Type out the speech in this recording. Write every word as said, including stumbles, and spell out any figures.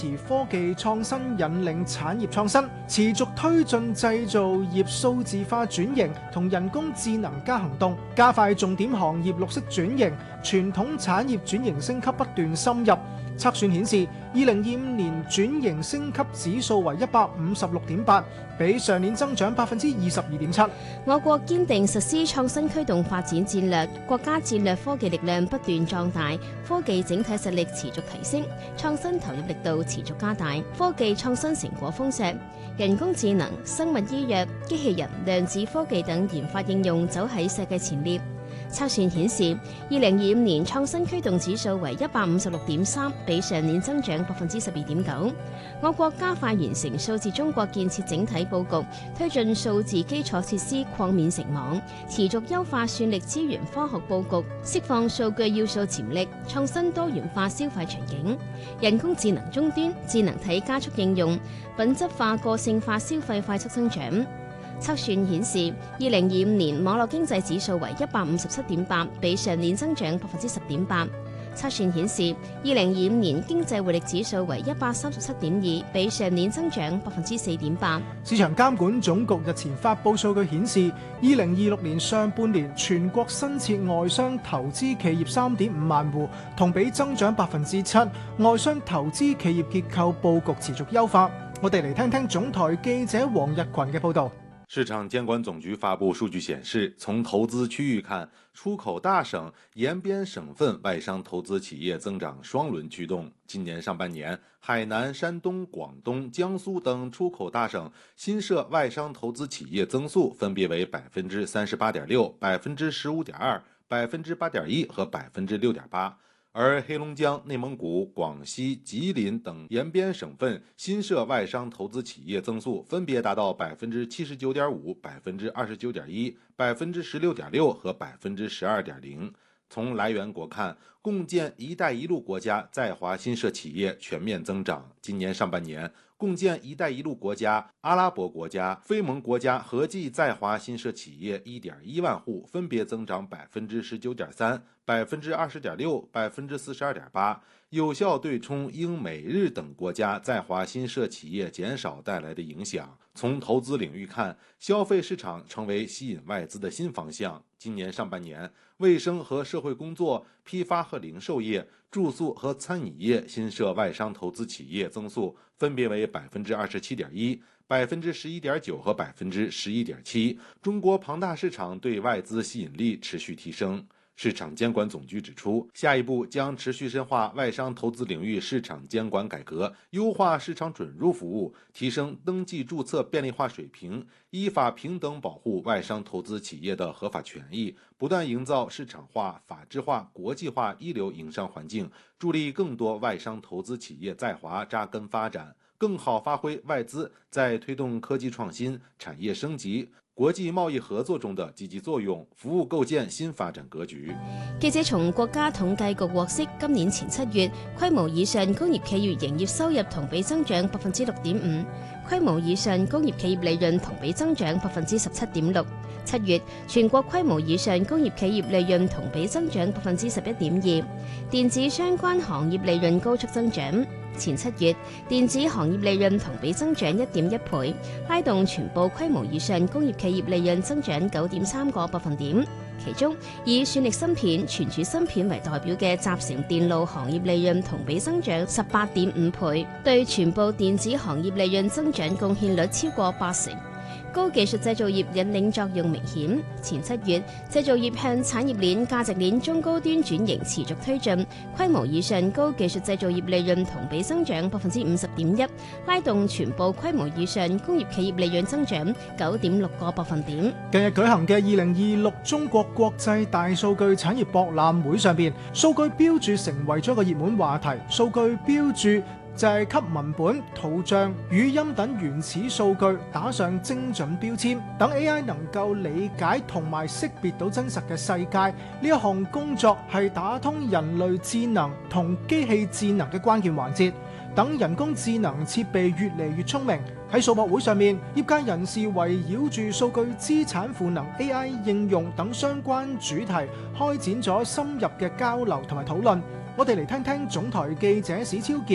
持科技創新引領產業創新，持續推進製造業數字化轉型同人工智能加行動，加快重點行業綠色轉型，傳統產業轉型升級不斷深入。測算顯示，二零二五年轉型升級指數為一百五十六點八，比上年增長百分之二十二點七。 我國堅定實施創新驅動發展戰略，國家戰略科技力量不斷壯大，科技整體實力持續提升，創新投入力度持續加大，科技創新成果豐碩，人工智能、生物醫藥、機器人、量子科技等研發應用走喺世界前列。測算顯示，二零二五年創新驅動指數為一百五十六點三，比上年增長百分之十二點九。我國加快完成數字中國建設整體佈局，推進數字基礎設施擴面成網，持續優化算力資源科學佈局，釋放數據要素潛力，創新多元化消費場景，人工智能終端、智能體加速應用，品質化個性化消費快速增長。測算顯示，二零二五年網絡經濟指數為一百五十七點八，比上年增長百分之十點八。測算顯示，二零二五年經濟活力指數為一百三十七點二，比上年增長百分之四點八。 市場監管總局日前發布數據顯示，二零二六年上半年全國新設外商投資企業三點五萬戶，同比增長百分之七。外商投資企業結構佈局持續優化。我哋嚟聽聽總台記者黃日群嘅報導。 市場監管總局發布數據顯示，從投資區域看，出口大省、沿邊省份外商投資企業增長雙輪驅動。今年上半年，海南、山東、廣東、江蘇等出口大省新設外商投資企業增速分別為百分之三十八點六、百分之十五點二、百分之八點一和百分之六點八。而黑龍江、內蒙古、廣西、吉林等沿邊省份新設外商投資企業增速分別達到百分之七十九點五、百分之二十九點一、百分之十六點六和百分之十二點零。從來源國看，共建“一帶一路”國家在華新設企業全面增長。今年上半年，共建“一帶一路”國家、阿拉伯國家、非盟國家合計在華新設企業一點一萬戶，分別增長百分之十九點三、百分之二十點六、百分之四十二點八，有效對沖英美日等國家在華新設企業減少帶來的影響。從投資領域看，消費市場成為吸引外資的新方向。今年上半年，衛生和社會工作、批發和零售業、住宿和餐飲業新設外商投資企業增速分別為百分之二十七點一、百分之十一點九和百分之十一點七。中國龐大市場對外資吸引力持續提升。市場監管總局指出，下一步將持續深化外商投資領域市場監管改革，優化市場准入服務，提升登記註冊便利化水平，依法平等保護外商投資企業的合法權益，不斷營造市場化、法治化、國際化一流營商環境，助力更多外商投資企業在華扎根發展，更好發揮外資在推動科技創新、產業升級、國際貿易合作中的積極作用，服務構建新發展格局。 記者從國家統計局獲悉，今年前七月規模以上工業企業營業收入同比增長百分之六點五，規模以上工業企業利潤同比增長百分之十七點六。七月全國規模以上工業企業利潤同比增長百分之十一點二，電子相關行業利潤高速增長。前七月，電子行業利潤同比增長一點一倍，拉動全部規模以上工業企業利潤增長九點三個百分點。其中，以算力芯片、存儲芯片為代表嘅集成電路行業利潤同比增長十八點五倍，對全部電子行業利潤增長貢獻率超過八成。高技術製造業引領作用明顯。前七月，製造業向產業鏈、價值鏈中高端轉型持續推進，規模以上高技術製造業利潤同比增長百分之五十點一，拉動全部規模以上工業企業利潤增長九點六個百分點。 近日舉行嘅二零二六中國國際大數據產業博覽會上邊，數據標注成為咗一個熱門話題。數據標注就係給文本、圖像、語音等原始數據打上精準標籤，等 A I 能夠理解同埋識別到真實嘅世界。呢一項工作係打通人類智能同機器智能嘅關鍵環節。等人工智能設備越嚟越聰明，喺數博會上面，業界人士圍繞住數據資產賦能、A I 應用等相關主題，開展咗深入嘅交流同埋討論。我哋嚟聽聽總台記者史超傑